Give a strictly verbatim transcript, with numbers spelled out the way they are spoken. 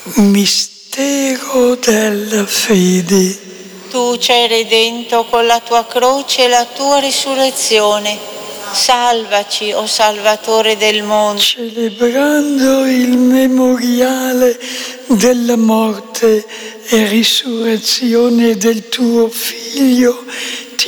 Mistero della fede. Tu ci hai redento con la tua croce e la tua risurrezione. Salvaci, o Salvatore del mondo. Celebrando il memoriale della morte e risurrezione del tuo Figlio,